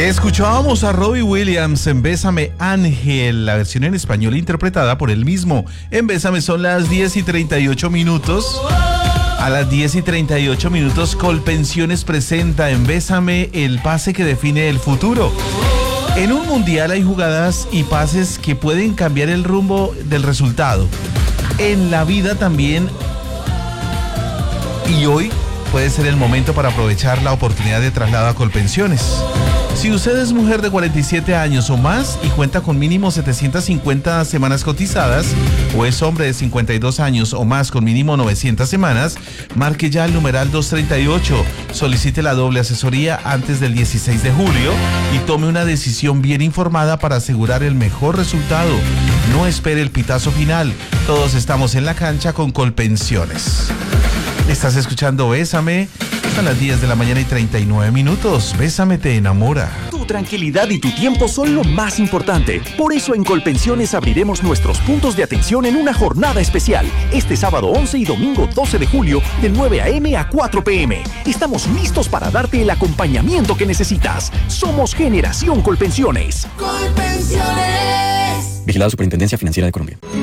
Escuchábamos a Robbie Williams en Bésame Ángel, la versión en español interpretada por él mismo. En Bésame son las 10:38. A las 10:38, Colpensiones presenta en Bésame el pase que define el futuro. En un mundial hay jugadas y pases que pueden cambiar el rumbo del resultado. En la vida también. Y hoy puede ser el momento para aprovechar la oportunidad de traslado a Colpensiones. Si usted es mujer de 47 años o más y cuenta con mínimo 750 semanas cotizadas, o es hombre de 52 años o más con mínimo 900 semanas, marque ya el numeral 238, solicite la doble asesoría antes del 16 de julio y tome una decisión bien informada para asegurar el mejor resultado. No espere el pitazo final, todos estamos en la cancha con Colpensiones. Estás escuchando Bésame, son las 10:39. Bésame te enamora. Tu tranquilidad y tu tiempo son lo más importante. Por eso en Colpensiones abriremos nuestros puntos de atención en una jornada especial. Este sábado 11 y domingo 12 de julio, de 9 a.m. a 4 p.m. Estamos listos para darte el acompañamiento que necesitas. Somos Generación Colpensiones. Colpensiones. Vigilado Superintendencia Financiera de Colombia.